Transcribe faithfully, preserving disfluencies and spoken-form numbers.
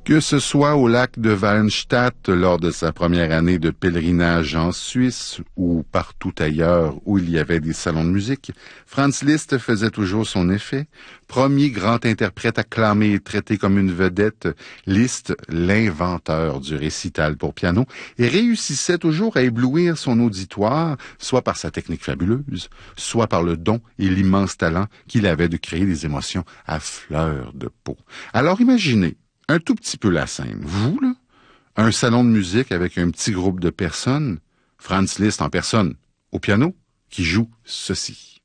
Que ce soit au lac de Wallenstadt lors de sa première année de pèlerinage en Suisse ou partout ailleurs où il y avait des salons de musique, Franz Liszt faisait toujours son effet. Premier grand interprète acclamé et traité comme une vedette, Liszt, l'inventeur du récital pour piano, et réussissait toujours à éblouir son auditoire, soit par sa technique fabuleuse, soit par le don et l'immense talent qu'il avait de créer des émotions à fleur de peau. Alors imaginez, un tout petit peu la scène. Vous, là, un salon de musique avec un petit groupe de personnes, Franz Liszt en personne, au piano, qui joue ceci.